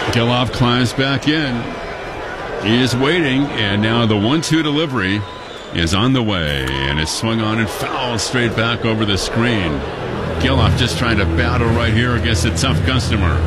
Geloff climbs back in. He is waiting, and now the 1-2 delivery is on the way, and it's swung on and fouled straight back over the screen. Geloff just trying to battle right here against a tough customer.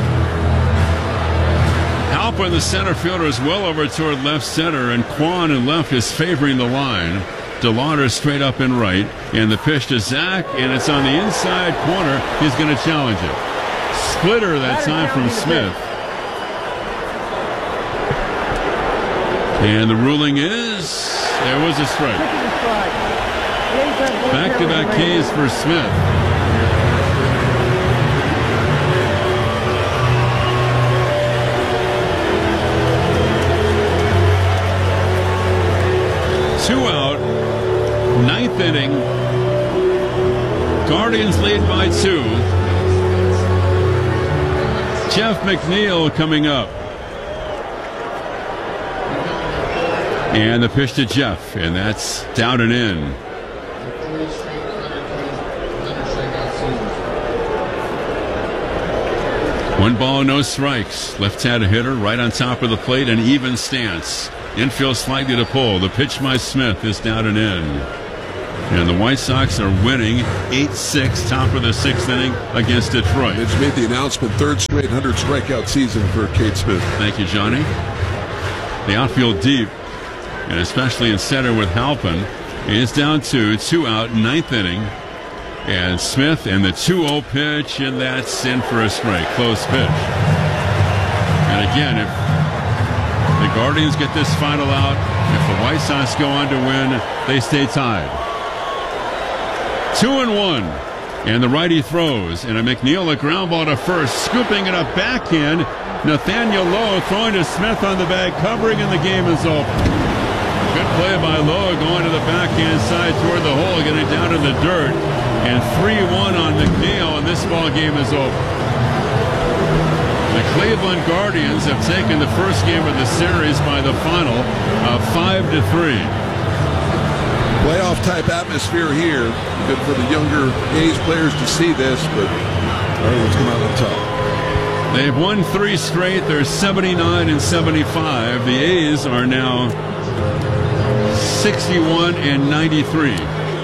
Halpin, the center fielder, is well over toward left center, and Kwan in left is favoring the line. DeLauder straight up and right, and the pitch to Zach, and it's on the inside corner. He's going to challenge it. Splitter that time from Smith. And the ruling is there was a strike. Back-to-back Ks for Smith. Two out, ninth inning. Guardians lead by 2. Jeff McNeil coming up. And the pitch to Jeff, and that's down and in. 1 ball, no strikes. Left-handed hitter right on top of the plate, an even stance. Infield slightly to pull. The pitch by Smith is down and in. And the White Sox are winning 8-6, top of the 6th inning against Detroit. They just made the announcement, 3rd straight 100 strikeout season for Cade Smith. Thank you, Johnny. The outfield deep, and especially in center with Halpin, is down 2 out, 9th inning. And Smith and the 2-0 pitch, and that's in for a strike. Close pitch. And again, if the Guardians get this final out, if the White Sox go on to win, they stay tied. 2-1. And the righty throws. And a McNeil, a ground ball to first, scooping it up backhand. Nathaniel Lowe throwing to Smith on the bag, covering, and the game is over. Good play by Lowe going to the backhand side toward the hole, getting down in the dirt. And 3-1 on McNeil, and this ball game is over. The Cleveland Guardians have taken the first game of the series by the final of 5-3. Playoff type atmosphere here. Good for the younger A's players to see this, but everyone's come out on top. They've won 3 straight. They're 79-75. The A's are now 61-93.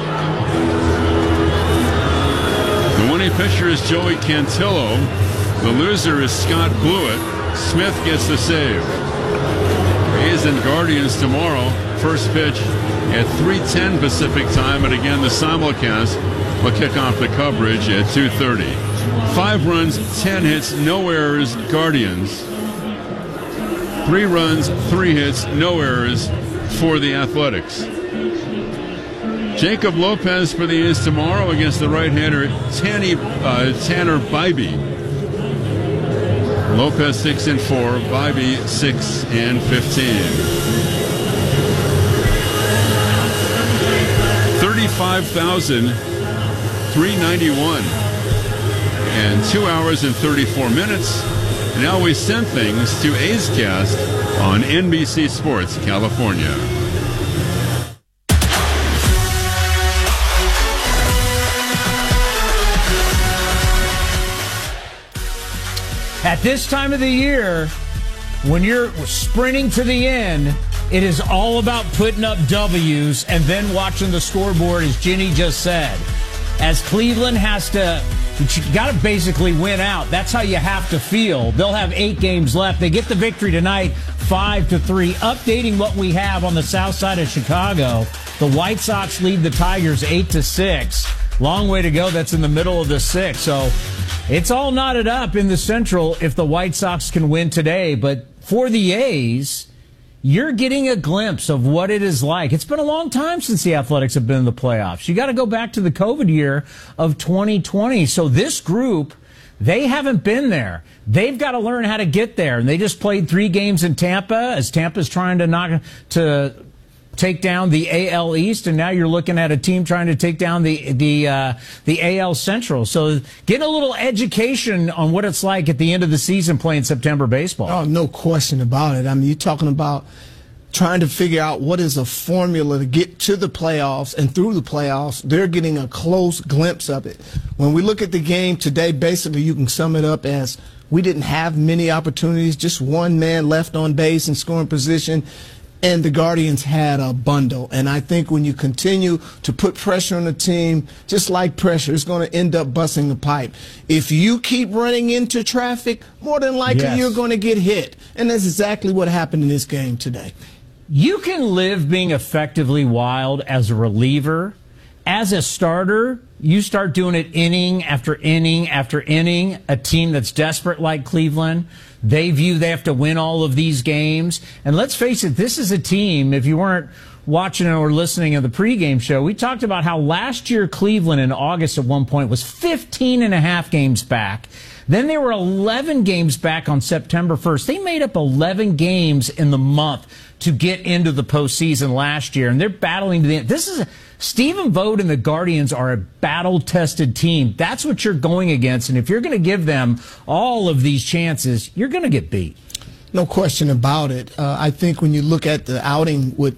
The winning pitcher is Joey Cantillo. The loser is Scott Blewett. Smith gets the save. A's and Guardians tomorrow. First pitch at 3:10 Pacific time, and again the simulcast will kick off the coverage at 2:30. 5 runs, 10 hits, no errors, Guardians. 3 runs, 3 hits, no errors for the Athletics. Jacob Lopez for the A's tomorrow against the right-hander Tanner Bybee. Lopez 6-4, Bybee 6-15. 35,391 and 2 hours and 34 minutes. Now we send things to A's Cast on NBC Sports California. At this time of the year, when you're sprinting to the end, it is all about putting up W's and then watching the scoreboard, as Jenny just said. As Cleveland has to, you got to basically win out. That's how you have to feel. They'll have 8 games left. They get the victory tonight, 5-3. Updating what we have on the south side of Chicago, the White Sox lead the Tigers 8-6. Long way to go. That's in the middle of the 6th. So it's all knotted up in the Central if the White Sox can win today. But for the A's, you're getting a glimpse of what it is like. It's been a long time since the Athletics have been in the playoffs. You got to go back to the COVID year of 2020. So this group, they haven't been there. They've got to learn how to get there. And they just played 3 games in Tampa as Tampa's trying to take down the AL East, and now you're looking at a team trying to take down the AL Central. So getting a little education on what it's like at the end of the season playing September baseball. Oh, no question about it. I mean, you're talking about trying to figure out what is a formula to get to the playoffs, and through the playoffs, they're getting a close glimpse of it. When we look at the game today, basically you can sum it up as we didn't have many opportunities, just one man left on base in scoring position, and the Guardians had a bundle. And I think when you continue to put pressure on the team, just like pressure, it's going to end up busting the pipe. If you keep running into traffic, more than likely you're going to get hit. And that's exactly what happened in this game today. You can live being effectively wild as a reliever. As a starter, you start doing it inning after inning after inning. A team that's desperate like Cleveland, they view they have to win all of these games. And let's face it, this is a team, if you weren't watching or listening to the pregame show, we talked about how last year Cleveland in August at one point was 15 and a half games back. Then they were 11 games back on September 1st. They made up 11 games in the month to get into the postseason last year, and they're battling to the end. This is Stephen Vogt and the Guardians are a battle-tested team. That's what you're going against, and if you're going to give them all of these chances, you're going to get beat. No question about it. I think when you look at the outing with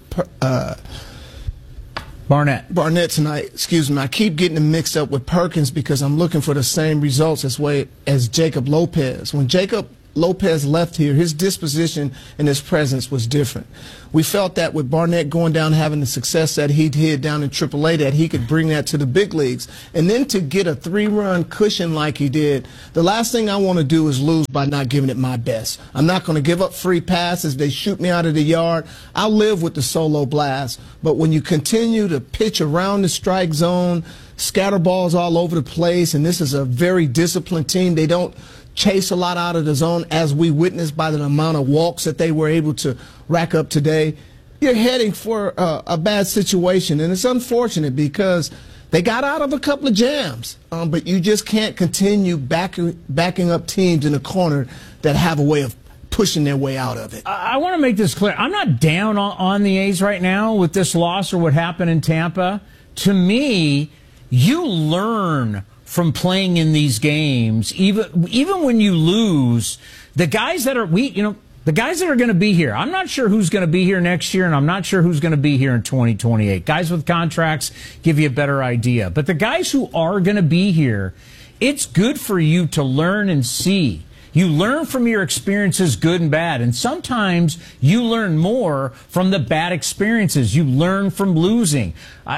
Barnett tonight, excuse me, I keep getting them mixed up with Perkins because I'm looking for the same results as Jacob Lopez. When Jacob Lopez left here, his disposition and his presence was different. We felt that with Barnett going down, having the success that he did down in AAA, that he could bring that to the big leagues. And then to get a 3-run cushion like he did, the last thing I want to do is lose by not giving it my best. I'm not going to give up free passes. They shoot me out of the yard. I'll live with the solo blast. But when you continue to pitch around the strike zone, scatter balls all over the place, and this is a very disciplined team, they don't chase a lot out of the zone, as we witnessed by the amount of walks that they were able to rack up today, you're heading for a bad situation. And it's unfortunate because they got out of a couple of jams, but you just can't continue backing up teams in a corner that have a way of pushing their way out of it. I want to make this clear. I'm not down on the A's right now with this loss or what happened in Tampa. To me, you learn from playing in these games, even when you lose, the guys that are the guys that are going to be here. I'm not sure who's going to be here next year, and I'm not sure who's going to be here in 2028. Guys with contracts give you a better idea. But the guys who are going to be here, it's good for you to learn and see. You learn from your experiences, good and bad. And sometimes you learn more from the bad experiences. You learn from losing.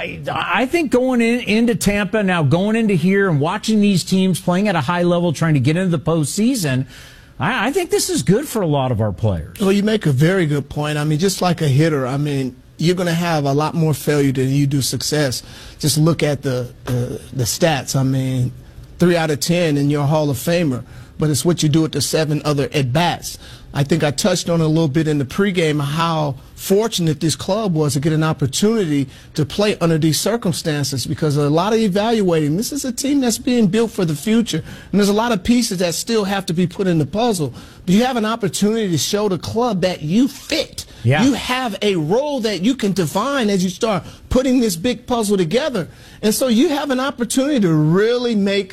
I think going into Tampa, now going into here and watching these teams playing at a high level, trying to get into the postseason, I think this is good for a lot of our players. Well, you make a very good point. I mean, just like a hitter, I mean, you're going to have a lot more failure than you do success. Just look at the stats. I mean, 3 out of 10 and you're a Hall of Famer. But it's what you do with the 7 other at-bats. I think I touched on it a little bit in the pregame how fortunate this club was to get an opportunity to play under these circumstances, because a lot of evaluating. This is a team that's being built for the future, and there's a lot of pieces that still have to be put in the puzzle. But you have an opportunity to show the club that you fit. Yeah. You have a role that you can define as you start putting this big puzzle together. And so you have an opportunity to really make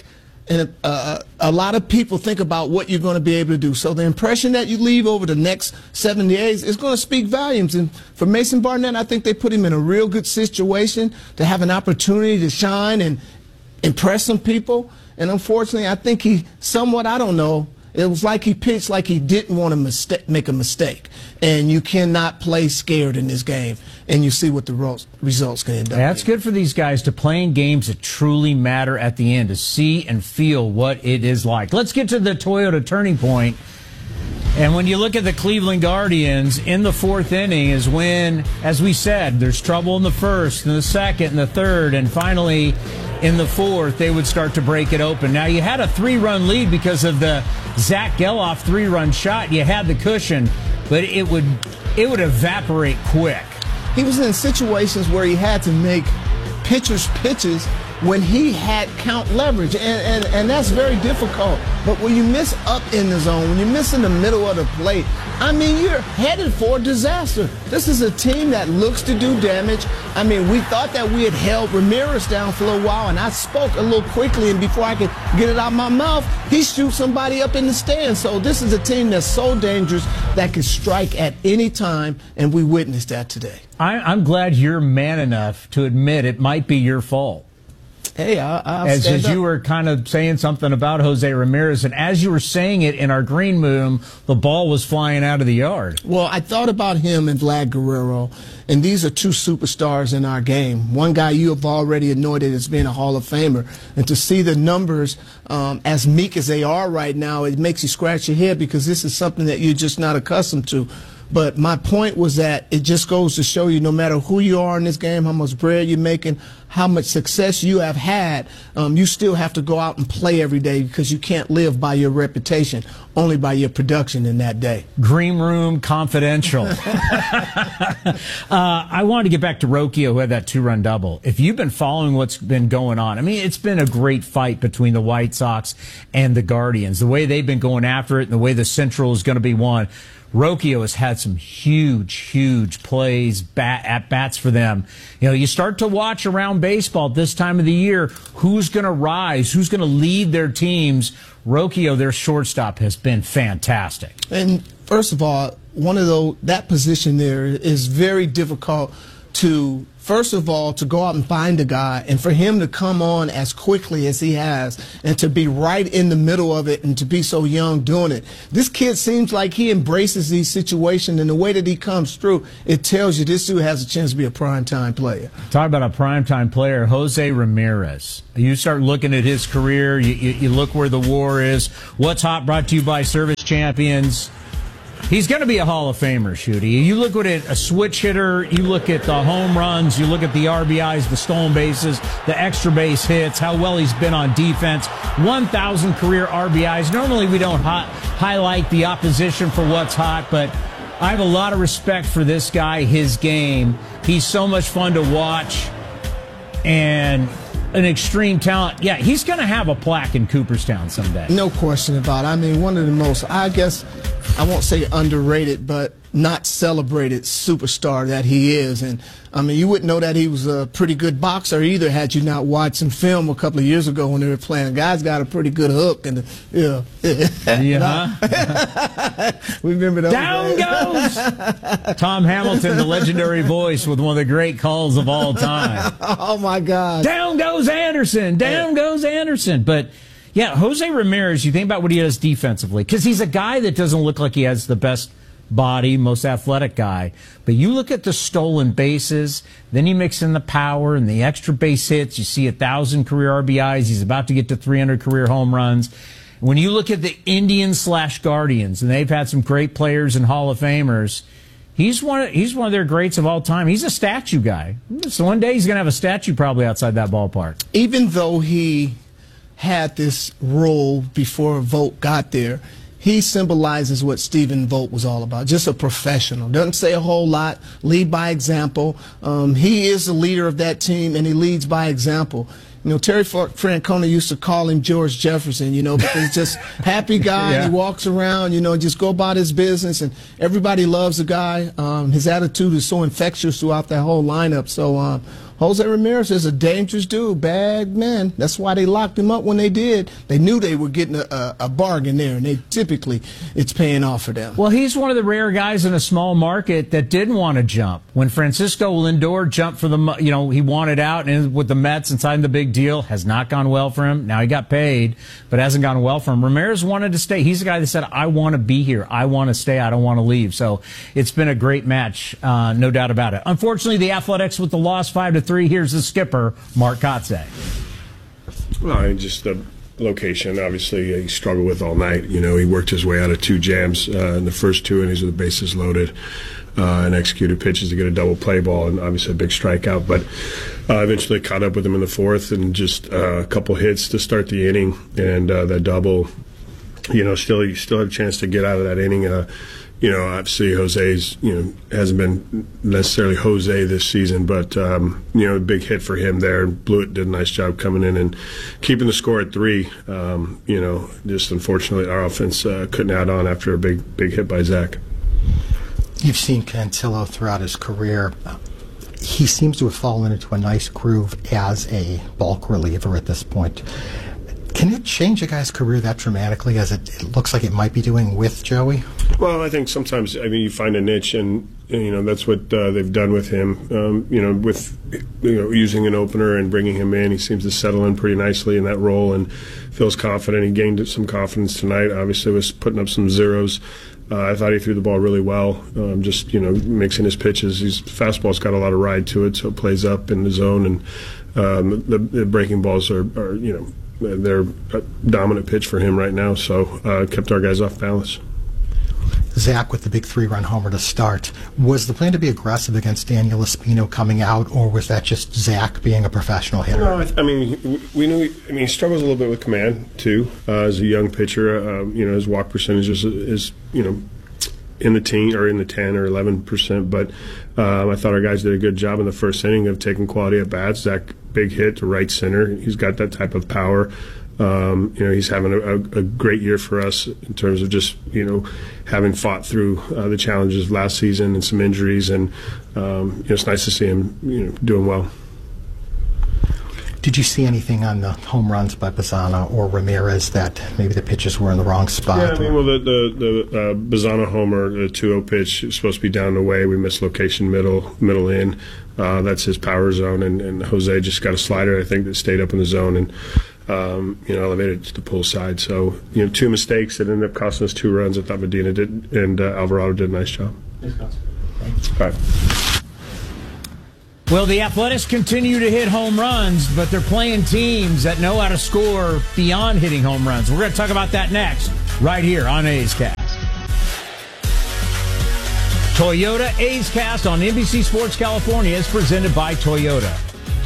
a lot of people think about what you're going to be able to do. So the impression that you leave over the next 7 days is going to speak volumes. And for Mason Barnett, I think they put him in a real good situation to have an opportunity to shine and impress some people. And unfortunately, I think he somewhat, I don't know, it was like he pitched like he didn't want to make a mistake. And you cannot play scared in this game. And you see what the results can end up. That's good for these guys to play in games that truly matter at the end, to see and feel what it is like. Let's get to the Toyota turning point. And when you look at the Cleveland Guardians, in the 4th inning is when, as we said, there's trouble in the 1st, and the 2nd, and the 3rd, and finally in the 4th, they would start to break it open. Now, you had a 3-run lead because of the Zach Geloff 3-run shot. You had the cushion, but it would evaporate quick. He was in situations where he had to make pitchers pitches when he had count leverage, and that's very difficult. But when you miss up in the zone, when you miss in the middle of the plate, I mean, you're headed for disaster. This is a team that looks to do damage. I mean, we thought that we had held Ramirez down for a little while, and I spoke a little quickly, and before I could get it out of my mouth, he shoots somebody up in the stand. So this is a team that's so dangerous that can strike at any time, and we witnessed that today. I'm glad you're man enough to admit it might be your fault. Hey, I'll as stand up. you were kind of saying something about Jose Ramirez, and as you were saying it in our green room, the ball was flying out of the yard. Well, I thought about him and Vlad Guerrero, and these are two superstars in our game. One guy you have already anointed as being a Hall of Famer, and to see the numbers as meek as they are right now, it makes you scratch your head because this is something that you're just not accustomed to. But my point was that it just goes to show you no matter who you are in this game, how much bread you're making, how much success you have had, you still have to go out and play every day because you can't live by your reputation, only by your production in that day. Green Room Confidential. I wanted to get back to Rocchio, who had that 2-run double. If you've been following what's been going on, I mean, it's been a great fight between the White Sox and the Guardians. The way they've been going after it and the way the Central is going to be won. Rocchio has had some huge plays, at-bats for them. You know, you start to watch around baseball at this time of the year, who's going to rise, who's going to lead their teams. Rocchio, their shortstop, has been fantastic. And first of all, that position there is very difficult to, first of all, to go out and find a guy, and for him to come on as quickly as he has, and to be right in the middle of it, and to be so young doing it. This kid seems like he embraces these situations, and the way that he comes through, it tells you this dude has a chance to be a primetime player. Talk about a primetime player, Jose Ramirez. You start looking at his career, you look where the war is. What's Hot brought to you by Service Champions. He's going to be a Hall of Famer, Shooty. You look at it, a switch hitter, you look at the home runs, you look at the RBIs, the stolen bases, the extra base hits, how well he's been on defense, 1,000 career RBIs. Normally we don't highlight the opposition for what's hot, but I have a lot of respect for this guy, his game. He's so much fun to watch and an extreme talent. Yeah, he's going to have a plaque in Cooperstown someday. No question about it. I mean, one of the most, I guess, I won't say underrated, but not celebrated superstar that he is. And, I mean, you wouldn't know that he was a pretty good boxer either had you not watched some film a couple of years ago when they were playing. The guy's got a pretty good hook. And remember those Down goes Tom Hamilton, the legendary voice with one of the great calls of all time. Oh, my God. Down goes Anderson. Down goes Anderson. But, yeah, Jose Ramirez, you think about what he does defensively, because he's a guy that doesn't look like he has the best body, most athletic guy. But you look at the stolen bases, then you mix in the power and the extra base hits. You see 1,000 career RBIs. He's about to get to 300 career home runs. When you look at the Indians/Guardians, and they've had some great players and Hall of Famers, he's one of their greats of all time. He's a statue guy. So one day he's going to have a statue probably outside that ballpark. Even though he had this role before Vogt got there, he symbolizes what Stephen Vogt was all about, just a professional. Doesn't say a whole lot, lead by example. He is the leader of that team, and he leads by example. You know, Terry Francona used to call him George Jefferson, you know, because he's just happy guy. Yeah. He walks around, you know, just go about his business, and everybody loves the guy. His attitude is so infectious throughout that whole lineup. So Jose Ramirez is a dangerous dude, bad man. That's why they locked him up when they did. They knew they were getting a bargain there, and it's paying off for them. Well, he's one of the rare guys in a small market that didn't want to jump. When Francisco Lindor jumped for he wanted out, and with the Mets and signed the big deal, has not gone well for him. Now he got paid, but hasn't gone well for him. Ramirez wanted to stay. He's the guy that said, I want to be here. I want to stay. I don't want to leave. So it's been a great match, no doubt about it. Unfortunately, the Athletics with the loss 5-3. Here's the skipper, Mark Kotsay. Well, just the location, obviously, he struggled with all night. You know, he worked his way out of 2 jams in the first 2 innings with the bases loaded and executed pitches to get a double play ball and obviously a big strikeout. But eventually caught up with him in the 4th and just a couple hits to start the inning and that double. You know, you still have a chance to get out of that inning. obviously Jose's, hasn't been necessarily Jose this season, but, a big hit for him there. Blewett did a nice job coming in and keeping the score at 3. Just unfortunately our offense couldn't add on after a big hit by Zach. You've seen Cantillo throughout his career. He seems to have fallen into a nice groove as a bulk reliever at this point. Can it change a guy's career that dramatically as it looks like it might be doing with Joey? Well, I think sometimes, you find a niche, and that's what they've done with him. With using an opener and bringing him in, he seems to settle in pretty nicely in that role and feels confident. He gained some confidence tonight. Obviously, was putting up some zeros. I thought he threw the ball really well, mixing his pitches. His fastball's got a lot of ride to it, so it plays up in the zone, and the breaking balls are they're a dominant pitch for him right now, so kept our guys off balance. Zach with the big 3-run homer to start. Was the plan to be aggressive against Daniel Espino coming out, or was that just Zach being a professional hitter? No, we knew. He struggles a little bit with command too as a young pitcher. His walk percentage is in the 10 or 11%. But I thought our guys did a good job in the first inning of taking quality at bats. Zach, big hit to right center. He's got that type of power. He's having a great year for us in terms of just, having fought through the challenges of last season and some injuries, and it's nice to see him, doing well. Did you see anything on the home runs by Bazzana or Ramirez that maybe the pitches were in the wrong spot? Yeah, the Bazzana homer, the 2-0 pitch, is supposed to be down the way. We missed location middle in. That's his power zone, and Jose just got a slider, I think, that stayed up in the zone and elevated to the pull side. So, 2 mistakes that ended up costing us 2 runs. I thought Medina did, and Alvarado did a nice job. All right. Well, the Athletics continue to hit home runs, but they're playing teams that know how to score beyond hitting home runs. We're going to talk about that next, right here on A's Cast. Toyota A's Cast on NBC Sports California is presented by Toyota.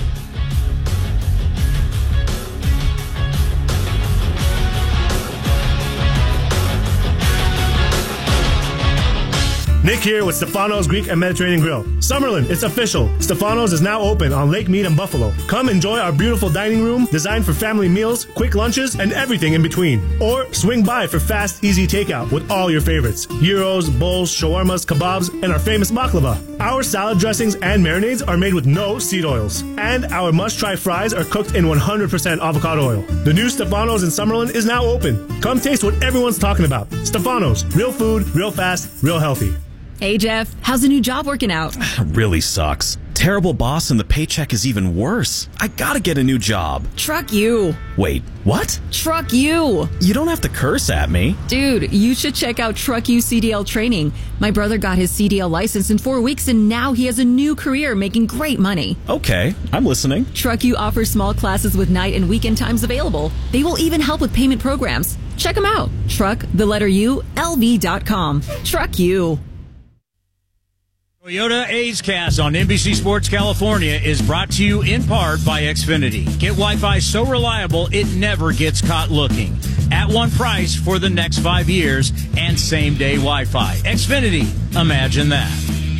Nick here with Stefano's Greek and Mediterranean Grill. Summerlin, it's official. Stefano's is now open on Lake Mead and Buffalo. Come enjoy our beautiful dining room designed for family meals, quick lunches, and everything in between. Or swing by for fast, easy takeout with all your favorites. Gyros, bowls, shawarmas, kebabs, and our famous baklava. Our salad dressings and marinades are made with no seed oils. And our must-try fries are cooked in 100% avocado oil. The new Stefano's in Summerlin is now open. Come taste what everyone's talking about. Stefano's, real food, real fast, real healthy. Hey, Jeff, how's the new job working out? Really sucks. Terrible boss, and the paycheck is even worse. I gotta get a new job. Truck you. Wait, what? Truck you. You don't have to curse at me. Dude, you should check out Truck You CDL training. My brother got his CDL license in 4 weeks, and now he has a new career making great money. Okay, I'm listening. Truck You offers small classes with night and weekend times available. They will even help with payment programs. Check them out. Truck, the letter U, LV.com. Truck You. Toyota A's Cast on NBC Sports California is brought to you in part by Xfinity. Get Wi-Fi so reliable it never gets caught looking. At one price for the next 5 years and same-day Wi-Fi. Xfinity, imagine that.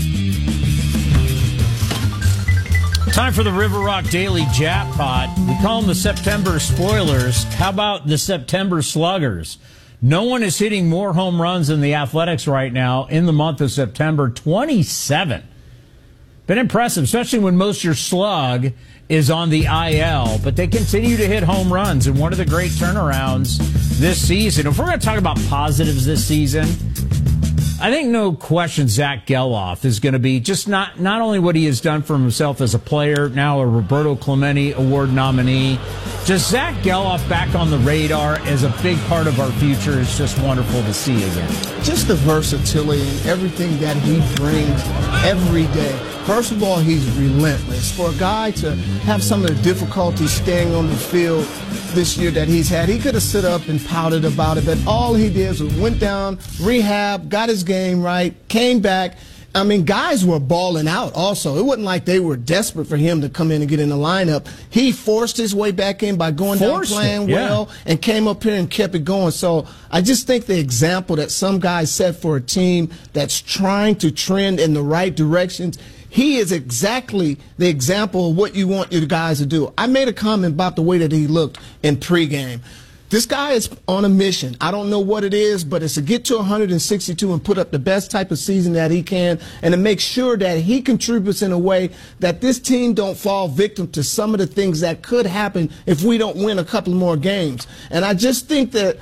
Time for the River Rock Daily Jackpot. We call them the September Spoilers. How about the September Sluggers? No one is hitting more home runs than the Athletics right now in the month of September. 27. Been impressive, especially when most of your slug is on the IL. But they continue to hit home runs, and one of the great turnarounds this season. If we're going to talk about positives this season, I think no question Zach Gelof is going to be just not only what he has done for himself as a player, now a Roberto Clemente Award nominee, just Zach Gelof back on the radar as a big part of our future is just wonderful to see again. Just the versatility and everything that he brings every day. First of all, he's relentless. For a guy to have some of the difficulties staying on the field this year that he's had, he could have stood up and pouted about it, but all he did was went down, rehab, got his game right, came back. I mean, guys were balling out also. It wasn't like they were desperate for him to come in and get in the lineup. He forced his way back in by going down playing well and came up here and kept it going. So I just think the example that some guys set for a team that's trying to trend in the right directions, he is exactly the example of what you want your guys to do. I made a comment about the way that he looked in pregame. This guy is on a mission. I don't know what it is, but it's to get to 162 and put up the best type of season that he can, and to make sure that he contributes in a way that this team don't fall victim to some of the things that could happen if we don't win a couple more games. And I just think that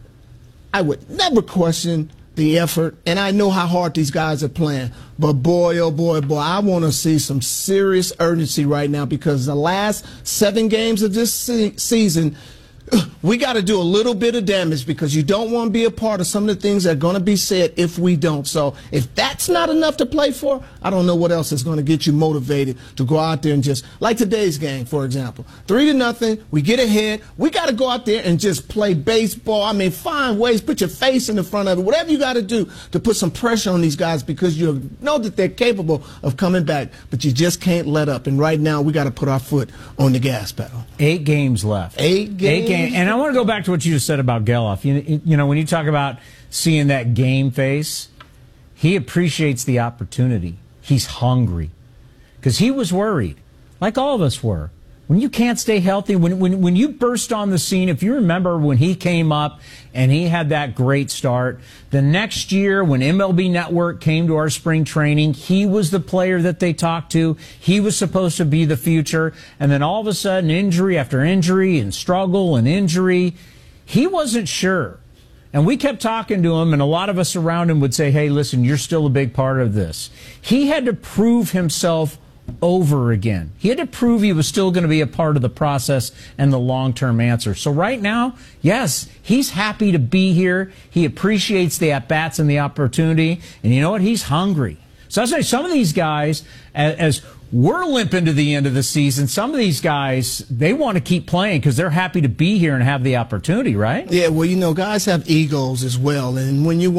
I would never question the effort, and I know how hard these guys are playing. But boy, oh boy, boy, I want to see some serious urgency right now, because the last 7 games of this season, we got to do a little bit of damage, because you don't want to be a part of some of the things that are going to be said if we don't. So if that's not enough to play for, I don't know what else is going to get you motivated to go out there and just, like today's game, for example, 3-0, we get ahead. We got to go out there and just play baseball. I mean, find ways, put your face in the front of it, whatever you got to do to put some pressure on these guys, because you know that they're capable of coming back, but you just can't let up. And right now, we got to put our foot on the gas pedal. 8 games left. 8 games. And I want to go back to what you just said about Geloff. You know, when you talk about seeing that game face, he appreciates the opportunity. He's hungry, because he was worried, like all of us were. When you can't stay healthy, when you burst on the scene, if you remember when he came up and he had that great start, the next year when MLB Network came to our spring training, he was the player that they talked to. He was supposed to be the future. And then all of a sudden, injury after injury and struggle and injury, he wasn't sure. And we kept talking to him, and a lot of us around him would say, hey, listen, you're still a big part of this. He had to prove himself over again. He had to prove he was still going to be a part of the process and the long-term answer. So right now, yes, he's happy to be here. He appreciates the at-bats and the opportunity. And you know what? He's hungry. So I say some of these guys, as we're limping to the end of the season, some of these guys, they want to keep playing because they're happy to be here and have the opportunity, right? Yeah, well, you know, guys have egos as well. And when you